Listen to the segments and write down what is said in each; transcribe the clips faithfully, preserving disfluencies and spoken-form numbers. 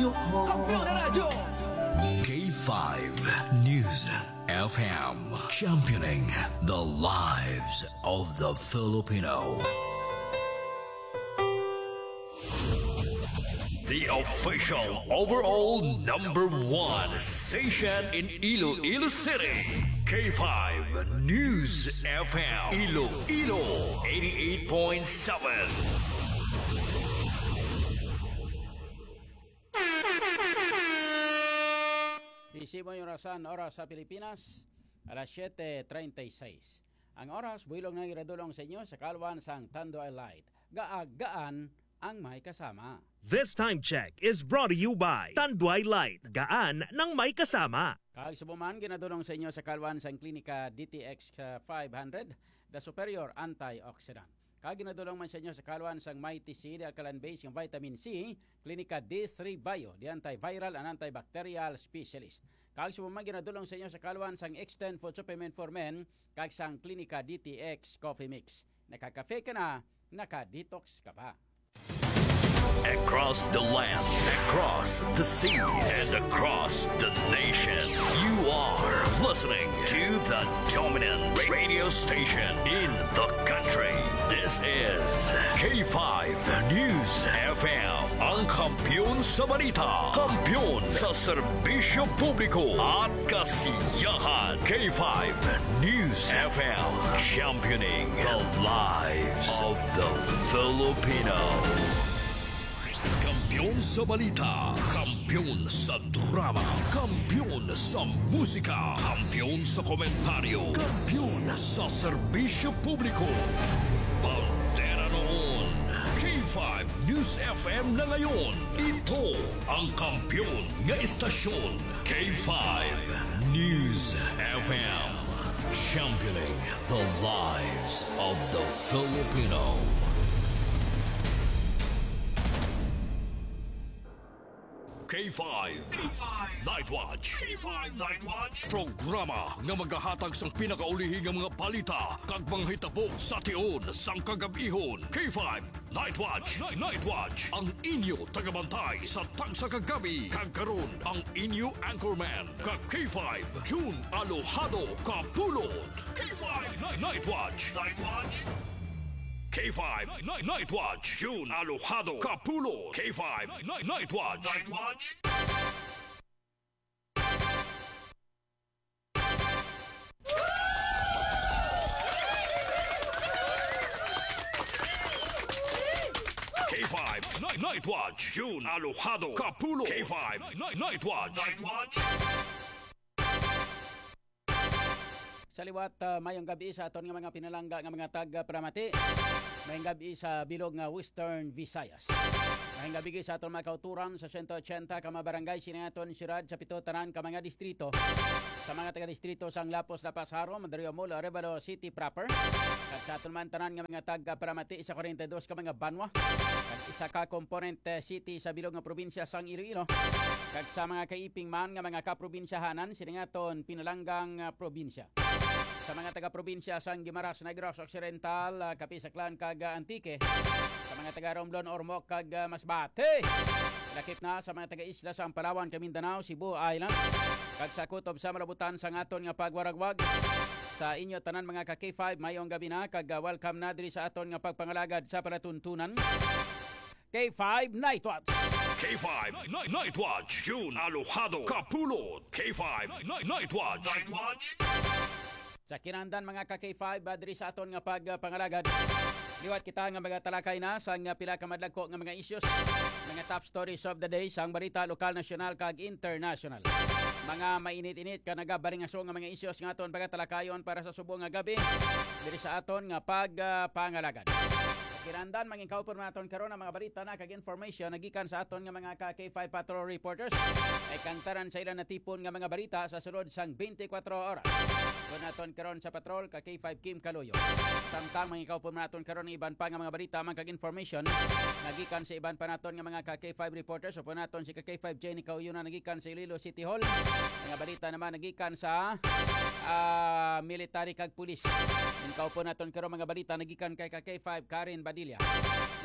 Kampiyon na radyo! K five News F M, championing the lives of the Filipino. The official overall number one station in Iloilo City. K five News F M, Iloilo eighty-eight point seven. Resibo yung orasan, oras sa Pilipinas, alas siyete treinta y seis. Ang oras, builong na iradulong sa inyo sa kalwan sang Tanduay Light. Gaag-gaan ang may kasama. This time check is brought to you by Tanduay Light. Gaan ng may kasama. Kahit subuman, ginadulong sa inyo sa kalwan sang klinika D T X five hundred, the superior antioxidant. Kaginadulong man sa inyo sa kalwan sang Mighty C, the alkaline-based yung vitamin C, klinika D three Bio, the antiviral and antibacterial specialist. Kag subuman ginadulong sa inyo sa kalwan sang Extend Food Supplement for Men, kag sang klinika D T X Coffee Mix. Nakakafe ka na, naka-detox ka pa. Across the land, across the seas, and across the nation, you are listening to the dominant radio station in the country. This is K five News F M, ang kampiyon sa balita, kampiyon sa serbisyo publiko at kasiyahan. K five News F M, championing the lives of the Filipino. Kampiyon sa balita, kampiyon sa drama, kampiyon sa musika, kampiyon sa komentaryo, kampiyon sa serbisyo publiko. Bandera noon, K five News F M na ngayon. Ito ang kampiyon nga istasyon, K five News F M. Championing the lives of the Filipino. K five. K five. Night Watch. K five Night Watch. Programa nga magahatag sang pinakaulihing nga mga balita kag mga hitabo sa tion sang kagabihon. K five Night Watch. Night, Night Watch. Ang inyo tagabantay sa tagsa kagabi kag karon ang inyo anchorman kag K five June Alojado Kapulot. K five Night, Night Watch. Night Watch. K five Night, Night Watch. June Alojado Kapulot. K five Night, Night Watch. Night Watch. K five Night, Night Watch. June Alojado Kapulot. K five Night, Night Watch. Night Watch. Sa liwat, uh, mayong gabi sa aton nga mga pinalangga nga mga taga-Pramati. Mayong gabi sa bilog nga Western Visayas. Mayong gabi sa aton mga kauturan sa one eighty ka mga barangay sinaton sirad sa pito tanan ka mga distrito. Sa mga taga-distrito sang Lapos, Lapas, Haro, Mandaluyong Mall, Arevalo City proper. At sa aton man tanan nga mga taga-Pramati, isa forty-two ka mga banwa. At isa ka component uh, city sa bilog nga probinsya sang Iloilo. At sa mga kaiping man nga mga kaprobinsyahanan, siningaton pinalanggang uh, probinsya. Sa mga taga-probinsya sang Guimaras, Negros Occidental, uh, Kapisaklan kag uh, Antique. Sa mga taga-Romblon, Ormoc kag uh, Masbate. Lakip na sa mga taga-isla sang Palawan, Mindanao, Cebu Island. Kag sa kutob sa malabutan sang aton nga pagwaragwag. Sa inyo tanan mga ka K five, mayong gabi na kag uh, welcome na diri sa aton nga pagpangalagad sa palatuntunan. K five Night Watch. K five Night, Night Watch. June Alojado Kapulot. K five Night, Night Watch. Night Watch. Sa kinandan mga ka K five, diri sa aton nga pagpangalagad. Liwat kita nga mga talakay na sa nga pila ka madlagko nga mga issues, mga top stories of the day sang balita lokal, nasyonal kag international. Mga mainit-init ka nagabaringaso nga mga issues nga aton pagatalakayon para sa subong nga gabi diri sa aton nga pagpangalagad. Kinandan mangingkaw po naton karon ang mga balita na kag information nagikan sa aton nga mga ka K five patrol reporters ay kantaran sa ilang natipon nga mga balita sa sulod sang twenty-four oras. Kung naton karon sa patrol ka K five Kim Kaluyo. Samtang mangingkaw po naton karon ang iban pa nga mga balita man kag information nagikan sa iban pa naton nga mga ka K five reporters o po naton si ka K five Jenny Kauyo na nagikan sa Iloilo City Hall. Mga balita naman nagikan sa uh, military kag pulis. Mangingkaw po naton karon mga balita nagikan kay ka K five Karen Badilla.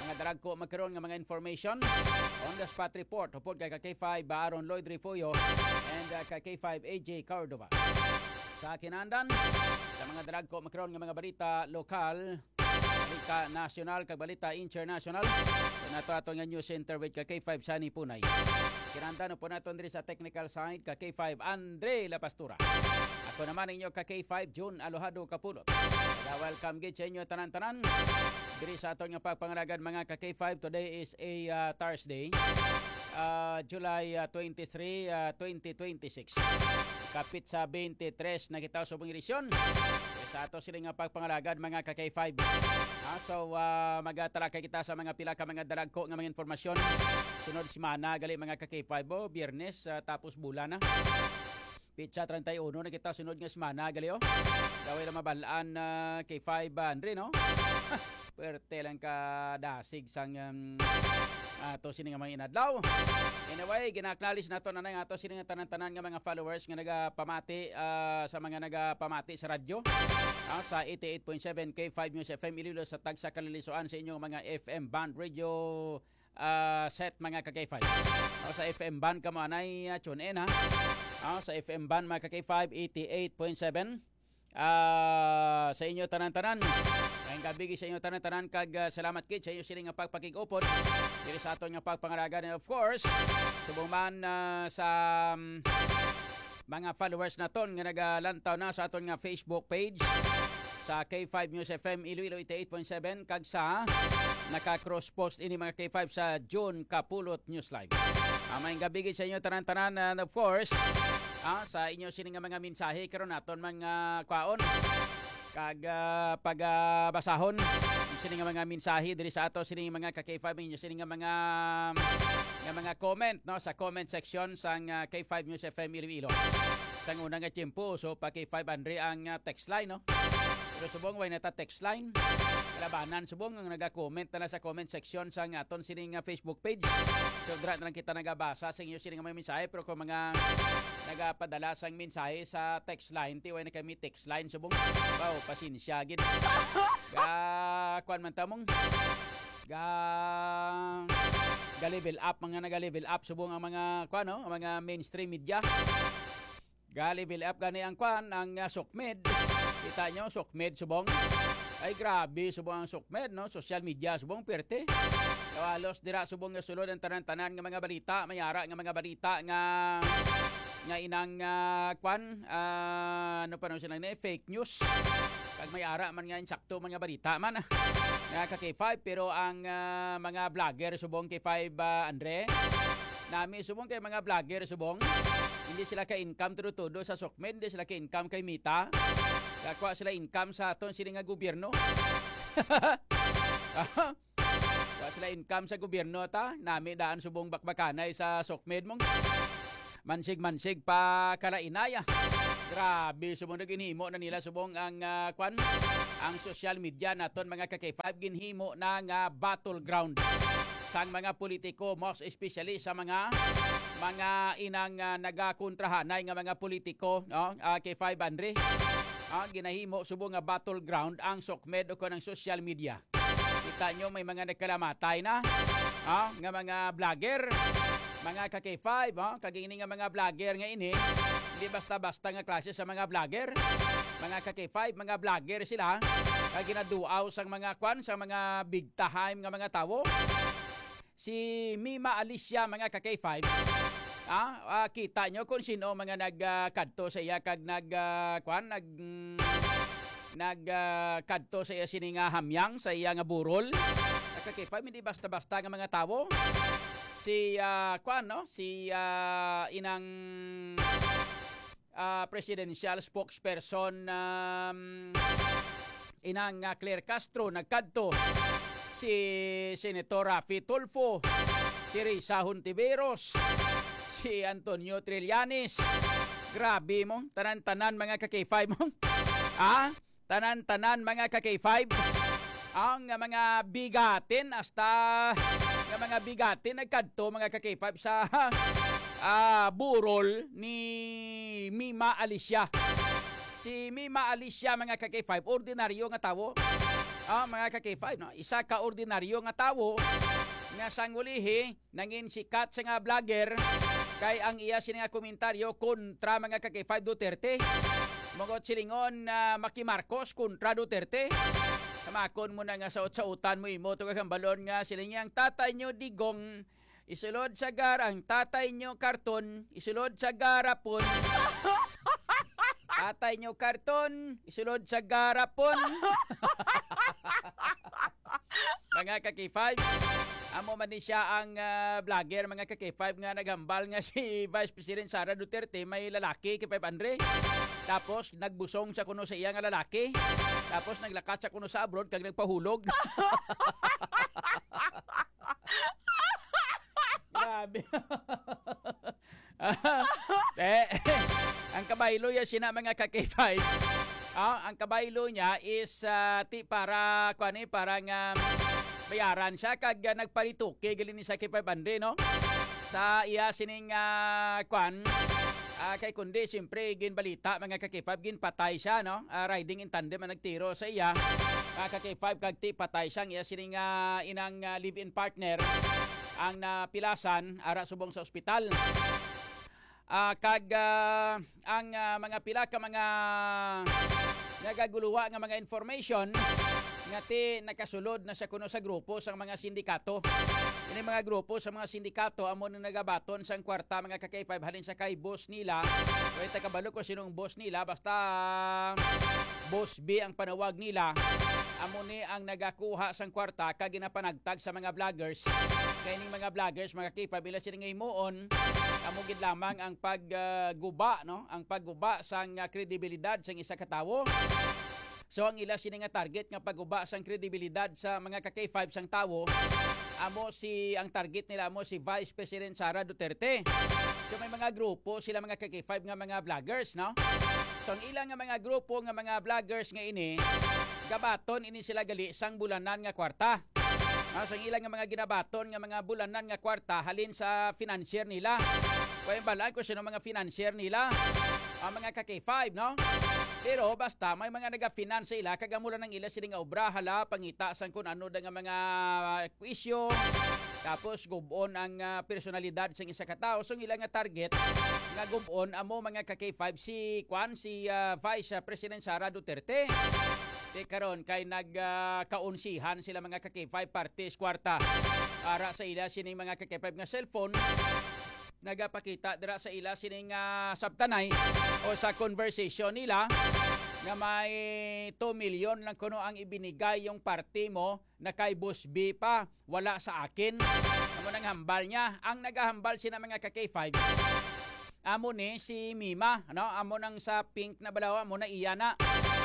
Mga daragko magkaroon ng mga information on the spot report. Upod kay K five Aaron Lloyd Rifuyo and uh, kay K five A J Cordova. Sa kinandan, sa mga daragko magkaroon ng mga balita lokal, balita national, kag balita international. So nato ato nga news center with kay K five Sunny Punay. Kinandan po nato diri sa technical side kay K five Andre La Pastura. Ako naman inyo ka K five June Alohado Kapulot. Welcome gid sa inyo tanan-tanan. Diri sa aton nga pagpangalagan mga ka K five, today is a uh, Thursday. Uh, July uh, twenty-three, uh, twenty twenty-six. Kapit sa twenty-three na kita sa edisyon. Sa ato sila nga pagpangalagan mga ka K five. Ah, so uh, magatala kay kita sa mga pila ka mga daragko nga mga informasyon. Sunod semana gali mga ka K five, oh, Biyernes uh, tapos bulan na. Pitsa thirty-one na kita sunod nga semana gali oh. Daway na mabalaan na uh, K five uh, Andre no. Pwerte lang ka dasig sang um, ato sini nga mga inadlaw. Anyway, ginaknalis nato na nga ato sini nga tanan-tanan nga mga followers nga nagapamati uh, sa mga nagapamati sa radyo. Uh, sa eighty-eight point seven K five News F M Iloilo sa tag sa kalilisuan sa inyong mga F M band radio uh, set mga ka K five. Uh, sa F M band kamo anay uh, tune in ha. Uh, sa F M band mga ka K five eighty-eight point seven. Uh, sa inyo tanan-tanan. Ang kabigi sa inyo tanan-tanan kag uh, salamat kid sa inyo sila nga pagpakig-upod diri sa aton nga pagpangaragan, and of course subong man uh, sa um, mga followers naton nga nagalantaw na sa aton nga Facebook page sa K five News F M Iloilo eighty-eight point seven kag sa naka-cross post ini mga K five sa June Kapulot News Live. Uh, may kabigi sa inyo tanan-tanan, and of course Ah, sa inyo sini nga mga mensahe karon naton mga kwaon kag uh, pagbasahon uh, sini nga mga mensahe diri sa ato sini mga ka K five inyo sini nga mga nga mga comment no sa comment section sang uh, K five News F M Iloilo. Sang una nga tiempo so pa K five Andre ang uh, text line no. Pero subong way nata text line. Kalabanan subong nga naga-comment na sa comment section sang aton sini nga Facebook page. So dra na lang kita nagabasa sa inyo sini nga mga mensahe, pero kung mga nagapadala sang mensahe sa text line, ti way na kami text line subong. Wow, pasensya gid. Ga kuan man tamong ga ga level up mga naga-level up subong ang mga kuan no, ang mga mainstream media. Ga level up gani ang kuan ang uh, Sokmed. Kita nyo, Sokmed subong. Ay grabe subong ang Sokmed no, social media subong perte. Kawalos dira subong nga sulod ang tanan-tanan nga mga balita, mayara nga mga balita nga nga inang uh, kwan uh, ano pa no sila na fake news. Kag mayara man nga insakto man nga balita man nga ka K five, pero ang uh, mga vlogger subong K five uh, Andre nami subong kay mga vlogger subong hindi sila ka-income tudo-tudo sa Sokmed, hindi sila ka-income kay Mita. Kakwa sila income sa aton sila nga gobyerno. Kakwa sila income sa gobyerno ta. Nami daan subong bakbakanay sa Sokmed mong. Mansig-mansig pa kalainaya. Grabe subong na ginhimo na nila subong ang uh, kwan. Ang social media naton mga ka K five ginhimo na nga battleground sang mga politiko, most especially sa mga mga inang uh, nagakontrahanay nga mga politiko no uh, K five Andre. Ah, ginahimo subong nga battleground ang Sokmed o ng social media. Kita nyo may mga nagkalamatay na ah, nga mga vlogger, mga ka K five, ah, kagini nga mga vlogger nga ini, hindi basta-basta nga klase sa mga vlogger. Mga ka K five, mga vlogger sila, kag ginaduaw sang mga kwan, sa mga big time nga mga tawo. Si Mima Alicia, mga ka K five, Ah, uh, kita nyo kung sino mga nagkadto uh, sa iya kag nag uh, kwan nag mm, nagkadto uh, sa iya sini nga hamyang sa iya nga burol. K five hindi basta-basta nga mga tawo. Si uh, kwan no, si uh, inang uh, presidential spokesperson um, inang uh, Claire Castro nagkadto. Si Senator Rafi Tulfo, si Risa Hontiveros, si Antonio Trillanes. Grabe mo, tanan-tanan mga ka K five mo. Ah, tanan-tanan mga ka K five. Ang mga bigatin hasta ang mga bigatin nagkadto mga ka K five sa ah, burol ni Mima Alicia. Si Mima Alicia mga ka K five, ordinaryo nga tawo. Ah, mga ka K five, no? Isa ka ordinaryo nga tawo nga sangulihi nangin sikat sa nga vlogger kay ang iya sini nga komentaryo kontra mga ka K five Duterte. Mogot silingon na uh, Maki Marcos kontra Duterte. Kamakon mo na nga sa utan mo imo to kang balon nga silingang tatay nyo digong isulod sa garang tatay nyo karton isulod sa garapon. Tatay nyo karton, isulod sa garapon. Mga ka K five, amo man ni siya ang uh, vlogger, mga ka K five nga naghambal nga si Vice President Sara Duterte may lalaki kay five Andre. Tapos nagbusong sa kuno sa iya nga lalaki. Tapos naglakat sa kuno sa abroad kag nagpahulog. Grabe. eh, ang kabaylo ya sina mga ka K five. Ah, ang kabaylo niya is uh, ti para kuani para nga bayaran siya kag uh, nagparituke gali ni sa K five Andre no. Sa iya sining uh, kuan uh, kay kundi siyempre gin balita mga ka K five gin patay siya no. Uh, riding in tandem ang nagtiro sa iya. Mga ka K five kag ti patay siyang iya sining uh, inang uh, live-in partner ang napilasan ara subong sa ospital. Uh, kag uh, ang uh, mga pila ka mga nagaguluwa nga mga information nga ti nakasulod na sa kuno sa grupo sa mga sindikato. Ini mga grupo sa mga sindikato amo na nagabaton sang kwarta mga ka K five halin sa kay boss nila. Kaya ta kabalo ko sinong boss nila basta Boss B ang panawag nila. Amo ni ang nagakuha sang kwarta kag ginapanagtag sa mga vloggers. Kay ning mga vloggers mga K five ila sila himuon amo gid lamang ang pagguba uh, no, ang pagguba sang uh, kredibilidad sang isa ka tawo. So ang ila sini nga target nga pagguba sang kredibilidad sa mga ka K five sang tawo amo si ang target nila amo si Vice President Sara Duterte. So may mga grupo sila mga ka K five nga mga vloggers no. So ang ilang nga mga grupo nga mga vloggers nga ini gabaton ini sila gali sang bulanan nga kwarta. Ah, so ang ilang nga mga ginabaton nga mga bulanan nga kwarta halin sa financier nila. Kaya balaan ko sino mga financier nila. Ang mga ka K five no. Pero basta may mga naga-finance ila kagamulan ng ila sila nga obra hala pangita sang kun ano da nga mga isyu. Tapos gubon ang uh, personalidad sa isa ka tawo. So ilang nga target nga gubon amo mga ka K five si Kwan si uh, Vice President Sara Duterte. Di karon kay nagkaunsihan uh, sila mga ka K five parties kwarta para sa ila sining mga ka K five nga cellphone nagapakita dira sa ila sining uh, sabtanay o sa conversation nila nga may two million lang kuno ang ibinigay yung party mo na kay Boss B pa wala sa akin. Amo nang hambal niya ang nagahambal sina mga ka K five amo ni si Mima no amo nang sa pink na balawa mo na iya na.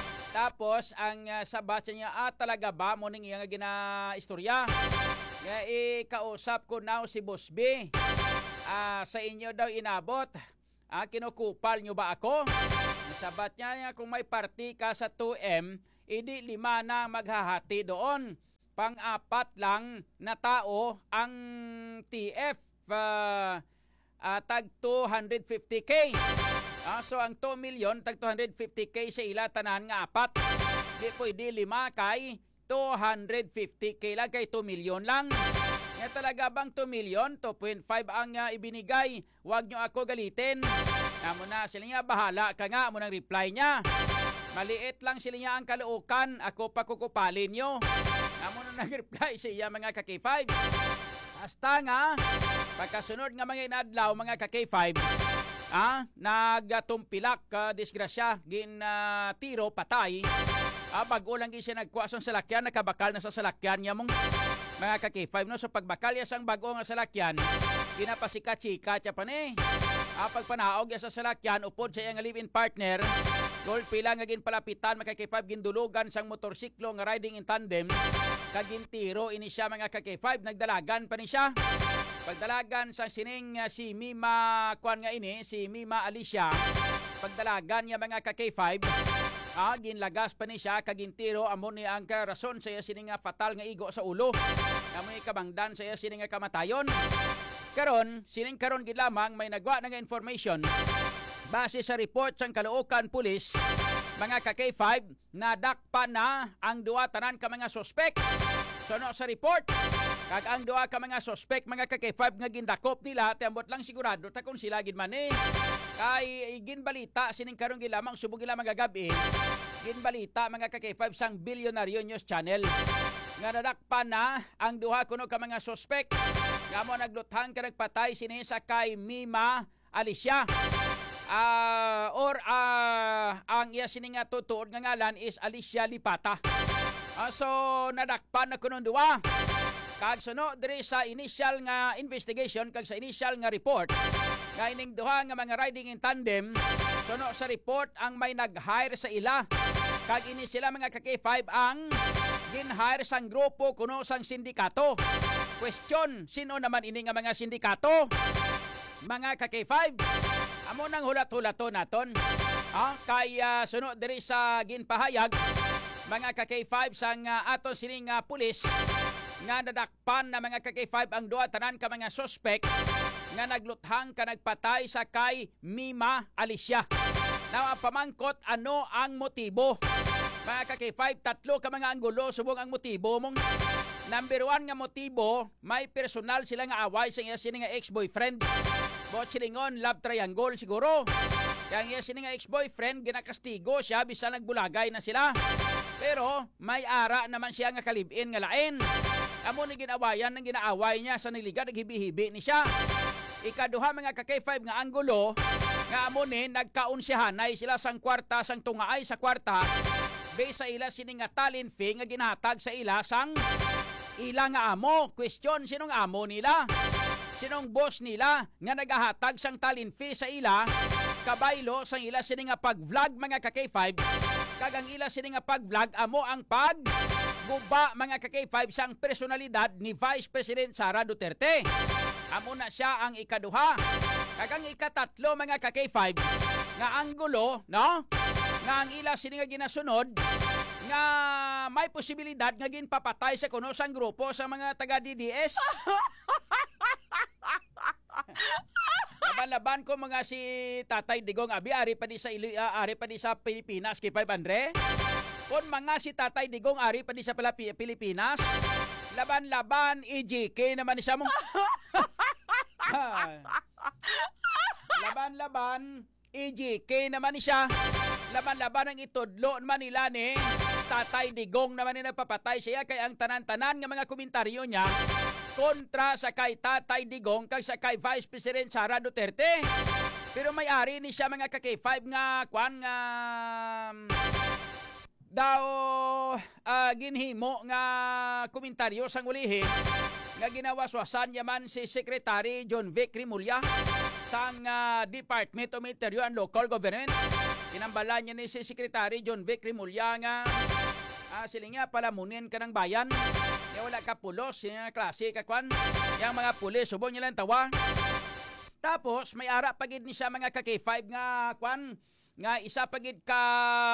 Tapos ang uh, sabat niya ah talaga ba mo ning iya nga ginaistorya nga ikausap ko now si Boss B. Ah, sa inyo daw inabot. Ah, kinukupal nyo ba ako? Sabat niya kung may party ka sa two M, idi lima na maghahati doon. Pang-apat lang na tao ang T F uh, uh, tag two hundred fifty K. Ah, so ang two million tag two hundred fifty K sa ila tanan nga apat. Di pwede lima kay two hundred fifty K lang kay two million lang. Nga talaga bang two million, two point five ang uh, ibinigay. Huwag nyo ako galitin. Amo na sila niya, bahala ka nga. Amo nang reply niya. Maliit lang sila niya ang kaluukan. Ako pa kukupalin nyo. Amo na nag-reply siya mga ka K five. Hasta nga, pagkasunod nga mga inadlaw mga ka K five, ah, nagatumpilak ka uh, disgrasya, gin uh, tiro, patay. Ah, bago lang siya nagkuha sa salakyan, nakabakal na sa salakyan niya mong mga ka K five no. So pagbakal ya sang bago nga salakyan, ginapasika-chika siya pa ni. Ah, pagpanaog ya sa salakyan, upod sa iyang live-in partner, gol pila nga ginpalapitan mga ka K five, gindulugan sang motorsiklo nga riding in tandem, kagintiro ini siya mga ka K five, nagdalagan pa ni siya. Pagdalagan sa sining uh, si Mima Kwan nga ini, si Mima Alicia, pagdalagan niya mga ka K five, ah, ginlagas pa ni siya kagintiro amo ni ang rason sa iya sining nga fatal nga igo sa ulo. Amo ni kabangdan sa iya sining nga kamatayon. Karon, sining karon gid lamang may nagwa na nga information base sa report sang Caloocan Police mga ka K five, nadakpa na ang duwa tanan ka mga suspek. Suno sa report, kag ang duwa ka mga suspek mga ka K five nga gindakop nila, tiambot lang sigurado ta kung sila gid man eh. Kay ginbalita sining karon gilamang subog ila mga gabi. Ginbalita mga ka K five sang Bilyonaryo News Channel nga nadakpa na ang duha kuno ka mga suspek nga mo nagluthang ka nagpatay sini sa kay Mima Alicia. Uh, or uh, ang iya sini nga tutuod nga ngalan is Alicia Lipata. Uh, so nadakpan na kuno duwa. Kag suno diri sa initial nga investigation kag sa initial nga report nga ining duha nga mga riding in tandem, suno sa report ang may nag-hire sa ila. Kag ini sila mga ka K five ang gin-hire sang grupo kuno sang sindikato. Question, sino naman ini nga mga sindikato? Mga ka K five, amo nang hulat-hulato naton. Ah, kay uh, suno diri sa ginpahayag mga ka K five sang uh, aton sining uh, pulis nga nadakpan na mga ka K five ang duha tanan ka mga suspect nga nagluthang ka nagpatay sa kay Mima Alicia. Now, pamangkot ano ang motibo? Mga ka K five, tatlo ka mga anggulo subong ang motibo mong. Number one nga motibo, may personal sila nga away sa iya sini nga ex-boyfriend. Bo silingon love triangle siguro. Kaya iya sini nga ex-boyfriend ginakastigo siya bisan nagbulagay na sila. Pero may ara naman siya nga kalibin nga lain. Amo ni ginawayan nang ginaaway niya sa niliga naghibi-hibi ni siya. Ikaduha mga ka K five nga anggulo nga amo ni nagkaunsihanay sila sang kwarta sang tungaay sa kwarta base sa ila sini nga talent fee nga ginhatag sa ila sang ila nga amo. Question, sinong amo nila? Sinong boss nila nga nagahatag sang talent fee sa ila kabaylo sang ila sini nga pag-vlog mga ka K five. Kag ang ila sini nga pag-vlog amo ang pag guba mga ka K five sang personalidad ni Vice President Sara Duterte. Amo na siya ang ikaduha. Kag ang ikatatlo mga ka K five nga anggulo, no? Nga ang ila sini nga ginasunod nga may posibilidad nga ginpapatay sa kuno sang grupo sa mga taga D D S. Laban-laban ko mga si Tatay Digong Abi ari pa di sa Ili, uh, ari pa di sa Pilipinas kay five hundred. Kung mga si Tatay Digong ari pa di sa Pilipinas, laban-laban E G K naman siya mo. Laban-laban E G K naman siya. Laban-laban ang itudlo naman nila ni Tatay Digong naman ni nagpapatay siya kay ang tanan-tanan nga mga komentaryo niya kontra sa kay Tatay Digong kay sa kay Vice President Sara Duterte. Pero may ari ni siya mga ka K five nga kwan nga daw uh, ginhimo nga komentaryo sang ulihin nga ginawaswasan yaman si Secretary John Vic Rimulya sang uh, Department of Interior and Local Government. Inambalan niya ni si Secretary John Vic Rimulya nga uh, sila nga palamunin ka ng bayan. Kaya wala ka pulos, yung klase ka kwan. Yung mga pulis, subong nilang tawa. Tapos, may ara pagid ni siya mga ka K five nga kwan. Nga isa pagid ka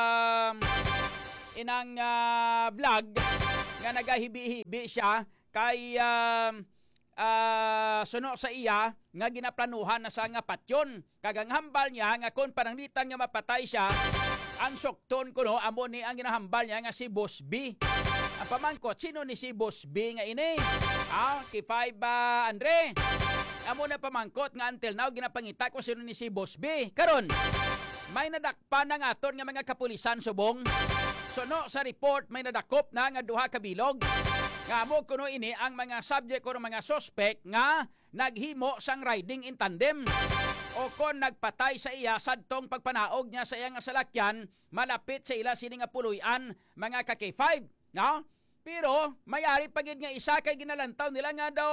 inang uh, vlog nga nagahibi-hibi siya kay uh, uh, suno sa iya nga ginaplanuhan na sa nga patyon. Kagang hambal niya nga kung pananglitan nga mapatay siya, ang sukton ko no, amo ni ang ginahambal niya nga si Boss B. Ang pamangkot, sino ni si Boss B nga ini? Ah, K five uh, Andre. Amo na pamangkot nga until now ginapangita ko sino ni si Boss B. Karon, may nadakpan na nga aton nga mga kapulisan subong. Suno sa report may nadakop na nga duha ka bilog. Nga mo kuno ini ang mga subject o mga suspect nga naghimo sang riding in tandem. O kon nagpatay sa iya sadtong pagpanaog niya sa iya nga salakyan malapit sa ila sini nga puluyan mga ka K five. No? Pero mayari pagid nga isa kay ginalantaw nila nga daw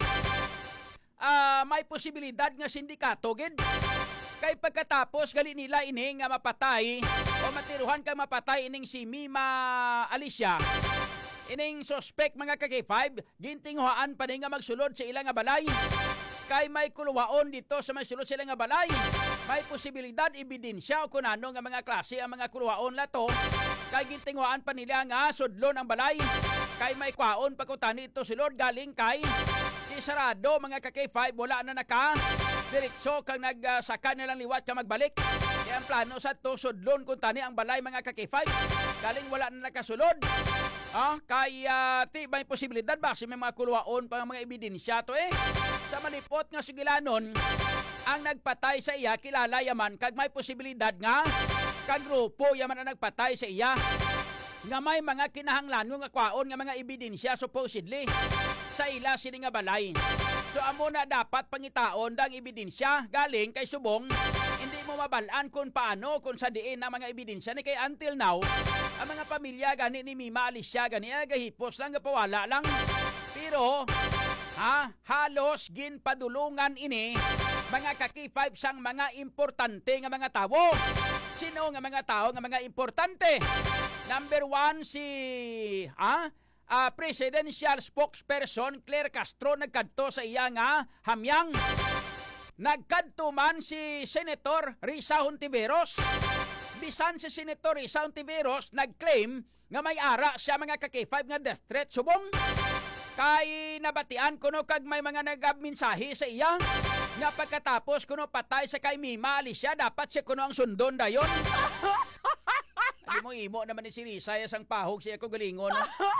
uh, may posibilidad nga sindikato gid. Kay pagkatapos gali nila ini nga mapatay o matiruhan kang mapatay ining si Mima Alicia. Ining suspect mga ka K five, gintinghuan pa nga magsulod sa ilang nga balay. Kay may kuluwaon dito sa magsulod sa ilang nga balay. May posibilidad ebidensya o kunano nga mga klase ang mga kuluwaon lato. Kay gintinghuan pa nila nga sudlon ang balay. Kay may kwaon pagkutan ito si Lord galing kay di sarado mga ka K five, wala na naka diretso kang nagsaka nilang liwat ka magbalik. Kaya ang plano sa to sudlon kung tani ang balay mga ka-K five. Galing wala na nakasulod. Ah, kaya ti may posibilidad ba si may mga kuluwaon pa mga ebidensya to eh. Sa malipot nga sigilanon, ang nagpatay sa iya kilala yaman kag may posibilidad nga kag grupo yaman ang nagpatay sa iya nga may mga kinahanglan nga kwaon nga mga ebidensya supposedly sa ila sini nga balay. So amo na dapat pangitaon dang ebidensya galing kay subong hindi mo mabalaan kung paano kung sa diin ang mga ebidensya ni kay until now ang mga pamilya gani ni Mima Alicia gani agahipos lang gapawala lang. Pero ha halos ginpadulungan ini mga ka-K five sang mga importante nga mga tawo. Sino nga mga tao nga mga importante? Number one si ah uh, presidential spokesperson Claire Castro nagkadto sa iya nga hamyang. Nagkadto man si Senator Risa Hontiveros. Bisan si Senator Risa Hontiveros nagclaim nga may ara siya mga ka-K five nga death threat subong. Kay nabatian kuno kag may mga nagabmensahe sa iya nga pagkatapos kuno patay sa kay Mima Alicia dapat siya kuno ang sundon dayon. Hindi mo imo naman ni si Risa sang pahog siya ko galingon.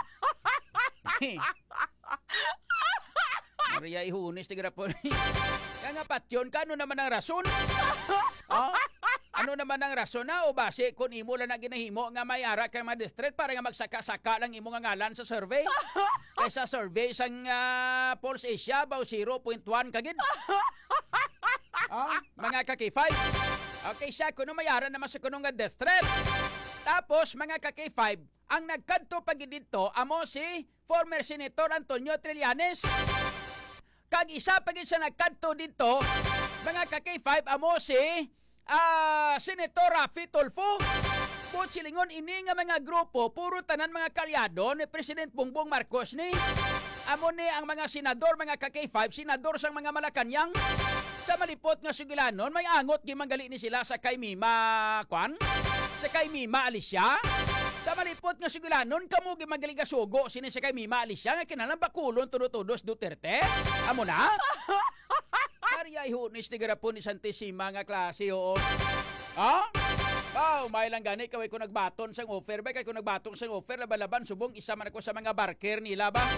Maria ihunis ti grapon. Kaya nga patyon ka ano naman ang rason? Oh? Ano naman ang rason na o base kung imo lang na ginahimo nga may ara ka mga district para nga magsaka-saka lang imo nga ngalan sa survey? Kaysa survey sang uh, Pulse Asia baw zero point one kagid. Oh, mga ka-K five. Okay siya kuno may ara naman sa kuno nga district. Tapos mga ka-K five, ang nagkadto pag dito amo si former Senator Antonio Trillanes. Kag isa pag siya nagkadto dito, mga ka-K five amo si uh, Senator Rafi Tulfo. Putsilingon ini nga mga grupo, puro tanan mga kalyado ni President Bongbong Marcos ni. Amo ni ang mga senador, mga ka-K five, senador sang mga Malacanang. Sa malipot nga sugilanon, may angot gimanggali ni sila sa kay Mima Kwan, sa kay Mima Alicia. Sa malipot nga sugilanon, kamo gimanggali ka sugo sini sa kay Mima Alicia nga kinalang bakulon tudo-tudos Duterte. Amo na? Maria ihunis ni garapon ni Santissima nga klase oo. Ha? Oh, may lang gani kaway ko nagbaton sang offer ba kay ko nagbatong sang offer laban-laban subong isa man ako sa mga barker nila ba.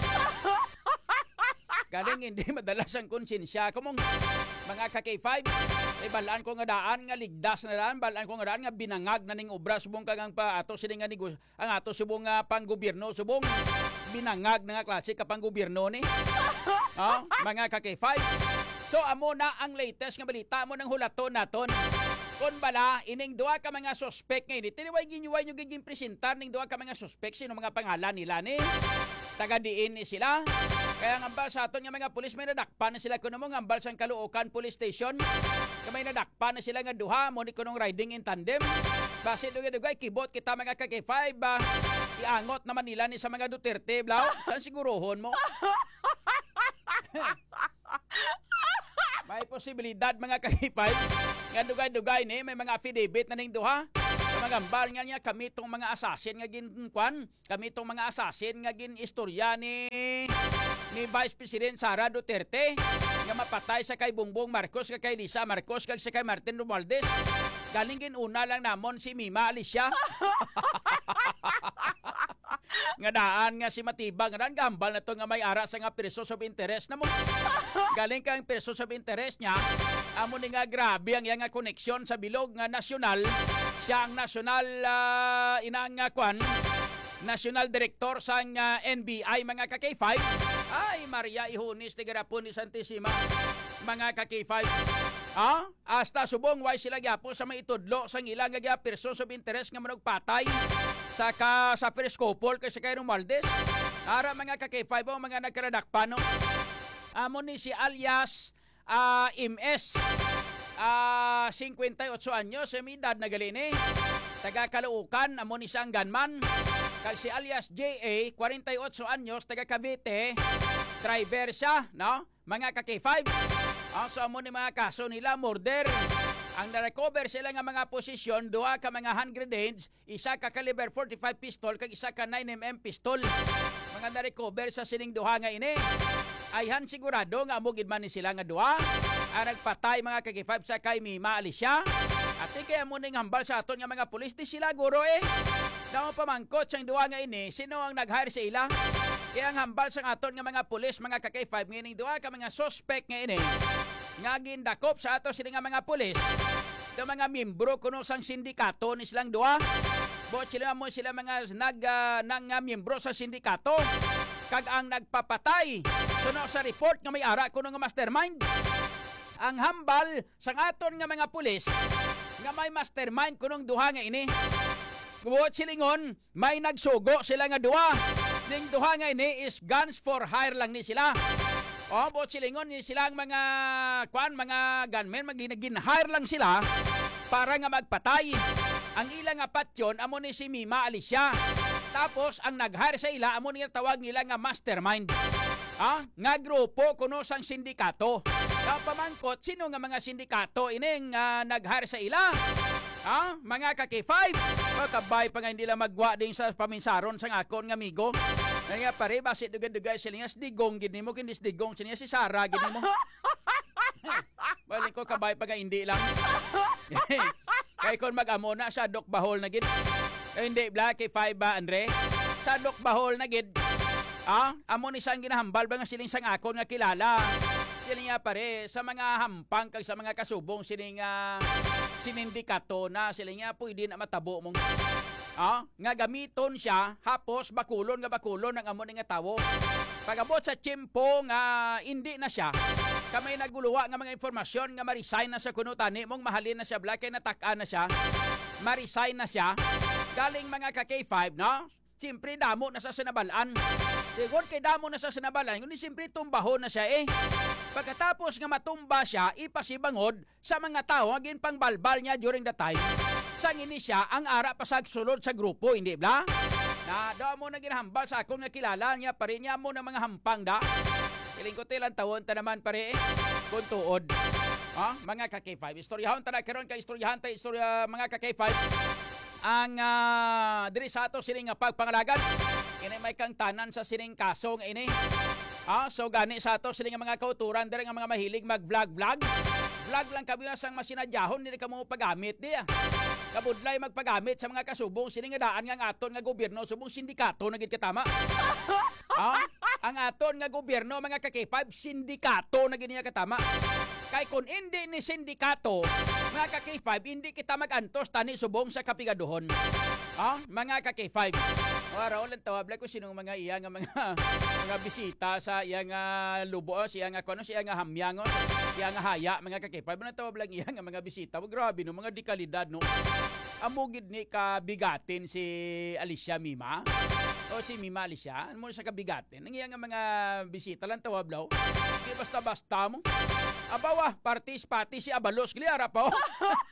Galing hindi madalas ang konsensya ko mong mga ka-K five. Eh, balaan ko nga daan nga ligdas na daan, balaan ko nga daan nga binangag na ning obra subong kagang pa ato sila nga nigo, ang ato subong nga pang gobyerno subong binangag na nga klase ka pang gobyerno ni. Oh, mga ka-K five. So amo na ang latest nga balita mo ng hulaton naton. Kon bala ining duha ka mga suspect ngayon, tiniway ginyuway nyo giging presentar ning duha ka mga suspect sino mga pangalan nila ni. Taga diin ni sila. Kaya ngambal sa aton nga mga pulis may nadakpan na sila kuno mo ngambal sang Caloocan Police Station. Kamay nadakpan na sila nga duha mo ni kunong riding in tandem. Base dugay-dugay kibot kita mga ka-K five ba. Iangot naman nila ni sa mga Duterte blaw. San sigurohon mo? May posibilidad mga ka-K five nga dugay-dugay ni may mga affidavit na ning duha. Mga gambal nga niya kami tong mga assassin nga ginkwan, kami tong mga assassin nga gin istorya ni ni Vice President Sara Duterte nga mapatay sa kay Bongbong Marcos kag kay Lisa Marcos kag sa kay Martin Romualdez. Galing ginuna lang namon si Mima Alicia. Nga daan nga si Matibang ran gambal na to nga may ara sa nga persons of interest na mo. Galing kang persons of interest niya amo ni nga grabe ang nga koneksyon sa bilog nga nasyonal. Siya ang national uh, inang uh, kwan National Director sa uh, N B I mga ka-K five. Ay Maria ihunis ti garapon ni Santissima mga ka-K five. Ah, hasta subong way sila gyapo sa maitudlo sa ilang nga persons of interest nga manugpatay sa ka sa first couple kay sa kay Romualdez. Ara mga ka-K five o mga nagkaradakpano. Amo ni si alias uh, M S. Ah, uh, fifty-eight anyos, may edad na galini. Taga Caloocan, amo ni siyang gunman. Kag si alias J A, forty-eight anyos, taga Cavite. Driver siya, no? Mga ka-K five. Ang so amo ni mga kaso nila murder. Ang na-recover sila nga mga posisyon, duha ka mga hand grenades, isa ka caliber forty-five pistol, kag isa ka nine millimeter pistol. Mga na-recover sa sining duha nga ini. Ayhan sigurado nga amo gid man ni sila nga duha. ang nagpatay mga kaki five sa kay Mima Alicia. At di kaya mo ning hambal sa aton nga mga pulis di sila guro eh. Daw pamangkot siyang duwa nga ini, sino ang nag-hire sa ila? Kaya ang hambal sa aton nga mga pulis mga kaki five ngining duwa ka mga suspect nga ini. Nga gindakop sa ato sila nga mga pulis. Daw mga miyembro kuno sang sindikato ni silang duwa. Bo sila mo sila mga nag uh, nang uh, miyembro sa sindikato. Kag ang nagpapatay kuno sa report nga may ara kuno nga mastermind. Ang hambal sa aton nga mga pulis nga may mastermind kunong duha nga ini. Buot silingon, may nagsugo sila nga duha. Ning duha nga ini is guns for hire lang ni sila. O, buot silingon, ni silang mga, kwan, mga gunmen, magin-hire lang sila para nga magpatay. Ang ilang nga patyon, amo ni si Mima Alicia. Tapos, ang nag-hire sa ila, amo ni tawag nila nga mastermind. Ah, nga grupo kuno sang sindikato. Daw pamangkot, sino nga mga sindikato ining uh, nag-hire sa ila? Ah, mga kaki five. Kabay pa nga hindi lang magwa din sa paminsaron sang akon nga amigo. Nga pare, basit dugay-dugay sila nga digong gini mo, kundi digong siya si Sarah gini mo. Balik ko kabay pa nga hindi lang. Kaya kung mag-amo na sa Dok Bahol na gid. Eh, hindi, Black five ba, Andre? Sa Dok Bahol na gid. Ah, amo ni sang ginahambal ba nga siling sang akon nga kilala. Siling nga pare, sa mga hampang kag sa mga kasubong siling nga sinindikato na siling nga pwede na matabo mong ah, nga gamiton siya hapos bakulon nga bakulon ng amo ni nga tawo. Pagabot sa tiyempo nga hindi na siya, kamay naguluwa nga mga informasyon nga ma-resign na sa kuno tani mong mahalin na siya black kay natak-an na siya. Ma-resign na siya. Galing mga ka K five, no? Siyempre damo na sa sinabalan. Sigod kay damo na sa sinabalan, kundi siyempre tumbahon na siya eh. Pagkatapos nga matumba siya, ipasibangod sa mga tao nga ginpangbalbal niya during the time. Sang ini siya ang ara pasag sulod sa grupo, hindi bla? Na daw mo na ginahambal sa akong nga kilala niya, pare niya mo na mga hampang da. Iling ko tilang tawon ta naman pare eh. Kung tuod. Ha? Mga ka K five. Istoryahon ta na karon kay istoryahan ta istorya mga ka K five. Ang uh, diri sa ato sining nga pagpangalagan ini may kang tanan sa sining kaso nga ini. Ah, so gani sa ato sining nga mga kauturan diri nga mga mahilig mag-vlog-vlog. Vlog lang kami sang masinadyahon dili ka mo paggamit di. Kabudlay magpagamit sa mga kasubong sining nga daan nga aton nga gobyerno subong sindikato na gid katama. Ah, ang aton nga gobyerno mga ka K five sindikato na gid niya katama. Kay kung hindi ni sindikato, mga ka K five, hindi kita mag-antos tani subong sa kapigaduhon. Ah, mga ka K five. Araw lang tawabla ko sinong mga iya nga mga mga bisita sa iya nga lubo, siya nga kuno, siya nga hamyang, siya nga haya, mga ka K five. Na tawabla iya nga mga bisita. Grabe no, mga dekalidad no. Amo gid ni kabigatin si Alicia Mima. O si Mima Alicia, ano mo sa kabigatin? Ang iya nga mga bisita lang tawablaw. Di basta-basta mo. Abawa, partis-pati si Abalos. Gliara pa, oh.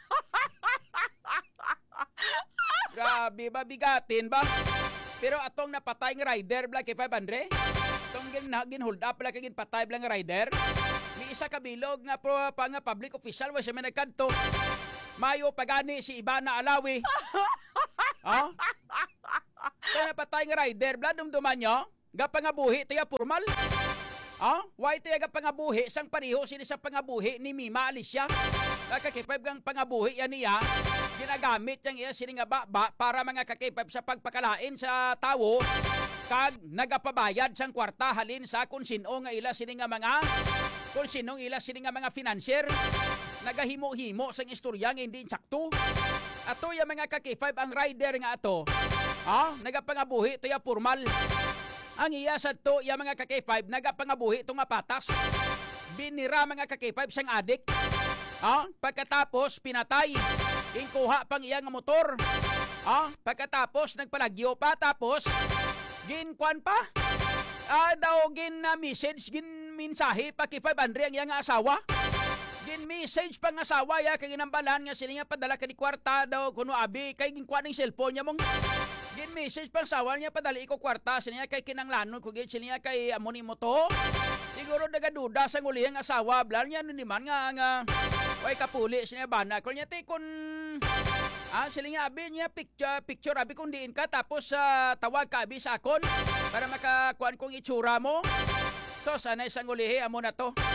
Grabe ba, bigatin ba? Pero atong napatay ng rider, Black K five hundred, atong gin, gin-hold up, Black gin patay ng rider, may isa kabilog nga pro, pa nga public official, wa siya may nagkanto. Mayo pagani si Ibana Alawi. Oh? Kaya napatay ng rider, Black, dumduman nyo, gapangabuhi, tiya formal. Ah, why tayaga pangabuhi sang pareho sila sa pangabuhi ni Mima Alicia. Kakakipay gang pangabuhi yan niya, ginagamit yang iya sila nga baba para mga kakipay sa pagpakalain sa tawo kag nagapabayad sang kwarta halin sa kung sino nga ila sila nga mga kung sino ila sila nga mga financier. Nagahimo-himo sang istorya nga hindi insakto. Ato yung mga kakipay ang rider nga ato, ah, nagapangabuhi toya formal. Ang iya sa to, yung mga ka K five, nagapangabuhi itong patas. Binira mga ka K five sang adik. Ah, pagkatapos, pinatay. Inkuha pang iya nga motor. Ah, pagkatapos, nagpalagyo pa. Tapos, ginkwan pa. Ah, daw gin uh, message, gin mensahe pa K five Andre ang iya nga asawa. Gin message pang asawa ya, kay ginambalan nga sila nga padala ka di kwarta daw, kuno abi, kay ginkwan ng cellphone niya mong. Gin message pang sawa niya padali ko kwarta sa niya kay kinanglanon ko gid niya kay amoni mo to. Siguro nagaduda sa ngulihang asawa blan niya no ni man nga nga way kapuli siya bana ko niya te kun ah sila nga abi niya picture picture abi kung diin ka tapos uh, tawag ka abi sa akon para makakuan kong itsura mo. So sana isang ulihi amo na to.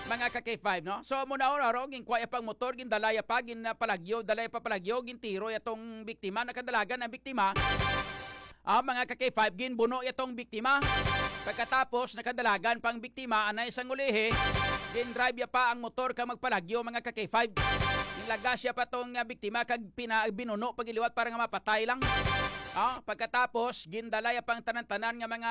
mga ka K five, no? So muna oro gin kwaya pang motor gin dalaya pa gin uh, palagyo, dalaya pa palagyo gin tiro yatong biktima nakadalagan ang biktima. Ah, mga ka K five gin buno yatong biktima. Pagkatapos nakadalagan pang biktima anay sang ulihi, gin drive ya pa ang motor ka magpalagyo mga ka K five. Nilagas ya pa tong uh, biktima kag pina binuno pagiliwat para nga mapatay lang. Ah, pagkatapos gindalaya pang tanan-tanan nga mga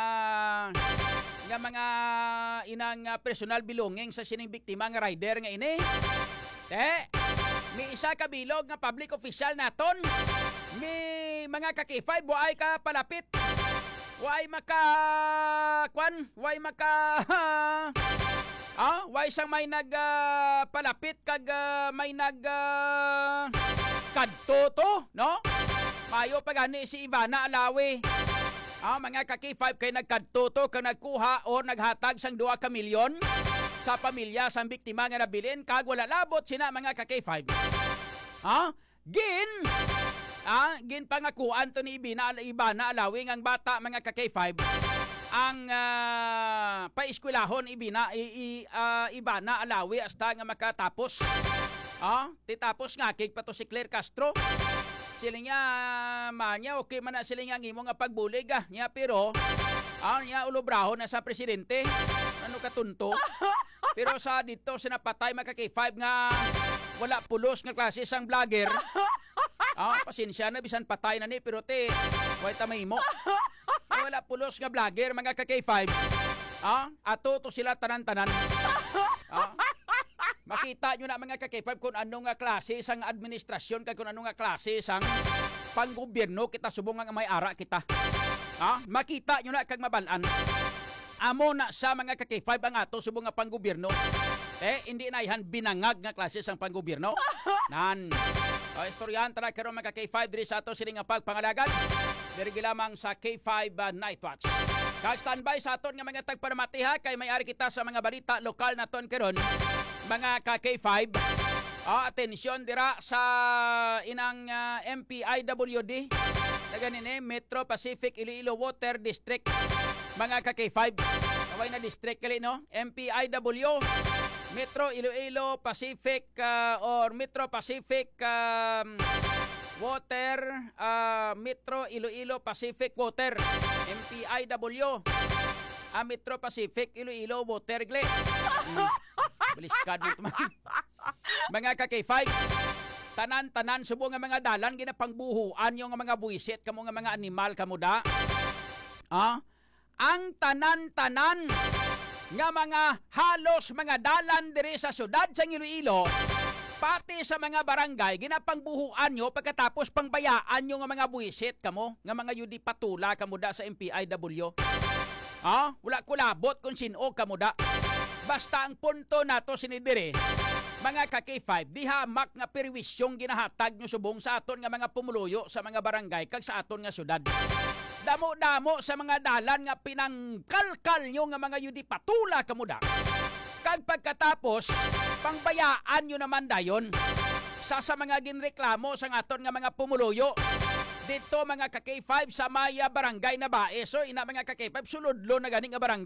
nga mga inang uh, personal belonging sa sining biktima nga rider nga ini. Te, may isa ka bilog nga public official naton. May mga ka K five waay ka palapit. Waay maka kwan, waay maka ah, waay sang may nag uh, palapit kag uh, may nag uh, kadto to, no? Mayo pagani si Ivana Alawi. Ah, mga ka K five kay nagkadto to kag nagkuha o naghatag sang duha ka milyon sa pamilya sang biktima nga nabilin kag wala labot sina mga ka K five. Ah, gin Ah, gin pangakuan to ni Ibina Ibana Alawing ang bata mga ka K five ang uh, paeskwelahon Ibina i, i, uh, Ibana Alawi hasta nga makatapos. Ah, titapos nga kay pato si Claire Castro. Sila nga manya okay man na sila nga ngimo nga pagbulig ah. Nya pero ah nya ulobrahon na sa presidente. Ano katunto? Pero sa dito sinapatay mga ka K five nga wala pulos nga klase sang vlogger. Ah, pasensya na bisan patay na ni pero te, way tamay mo. Ay, wala pulos nga vlogger mga ka K five. Ah, ato to sila tanan-tanan. Ah, makita nyo na mga ka K five kung ano nga klase sang administrasyon kag kung ano nga klase sang panggobyerno kita subong nga may ara kita. Ah, makita nyo na kag mabalan. Amo na sa mga ka K five ang ato subong nga panggobyerno. Eh, hindi na ihan binangag nga klase sang panggobyerno. Nan. O, istoryahan tala karon mga K five diri sa ato sining nga pagpangalagan. Diri lamang sa K five uh, Night Watch. Kag standby sa aton nga mga tagparamatiha kay may ari kita sa mga balita lokal naton karon. Mga ka K five. O, atensyon dira sa inang uh, M P I W D. Naganini Metro Pacific Iloilo Water District. Mga ka K five. Away na district kali no? M P I W Metro Iloilo Pacific uh, or Metro Pacific um, Water uh, Metro Iloilo Pacific Water M P I W uh, Metro Pacific Iloilo Water gle. Hmm. Baliskad mo man. Mga ka K five tanan-tanan subo nga mga dalan ginapangbuhuan yung mga buwisit kamo nga mga animal kamo da. Ah, ang tanan-tanan nga mga halos mga dalan diri sa syudad sa Iloilo pati sa mga barangay ginapangbuhuan nyo pagkatapos pangbayaan nyo nga mga buwisit kamo nga mga yudi patula kamo da sa M P I W. Ah, wala ko labot kung sino kamo da. Basta ang punto nato sinidiri mga ka K five di hamak nga perwisyong ginahatag nyo subong sa aton nga mga pumuluyo sa mga barangay kag sa aton nga syudad. Damo-damo sa mga dalan nga pinangkalkal nyo nga mga yudi patula kamuda. Kag pagkatapos, pangbayaan nyo naman dayon sa sa mga ginreklamo sa aton nga mga pumuluyo. Dito mga ka K five sa Maya Barangay na Bae. So ina mga ka K five suludlo na ganing nga barangay.